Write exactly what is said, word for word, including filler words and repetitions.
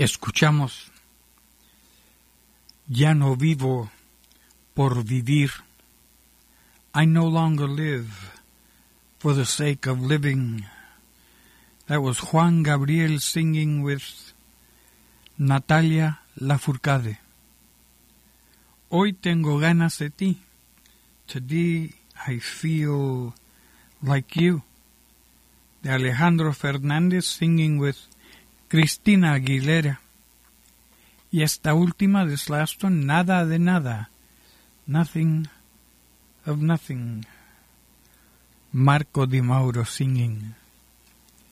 Escuchamos Ya no vivo por vivir. I no longer live for the sake of living. That was Juan Gabriel singing with Natalia Lafourcade. Hoy tengo ganas de ti. Today I feel like you. De Alejandro Fernández singing with Cristina Aguilera. Y esta última, this last one, Nada de Nada. Nothing of Nothing. Marco Di Mauro singing.